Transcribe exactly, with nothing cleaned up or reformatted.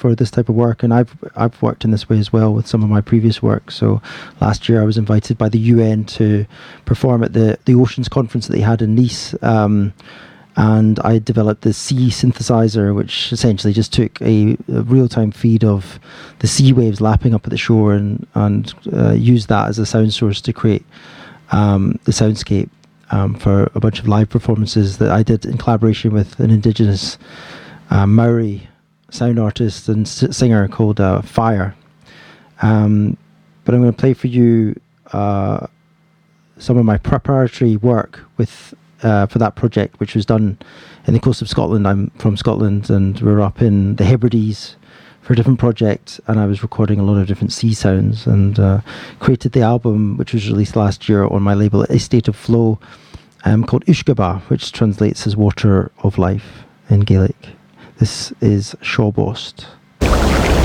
for this type of work, and I've I've worked in this way as well with some of my previous work. So last year I was invited by the U N to perform at the the Oceans Conference that they had in Nice, um, and I developed the sea synthesizer, which essentially just took a, a real-time feed of the sea waves lapping up at the shore, and and uh, used that as a sound source to create um, the soundscape um, for a bunch of live performances that I did in collaboration with an indigenous uh, Maori sound artist and s- singer called uh, Fire. Um, but I'm going to play for you uh, some of my preparatory work with uh, for that project, which was done in the coast of Scotland. I'm from Scotland, and we were up in the Hebrides for a different project, and I was recording a lot of different sea sounds, and uh, created the album, which was released last year on my label A State of Flow, um, called Ushkaba, which translates as Water of Life in Gaelic. This is Shawbost.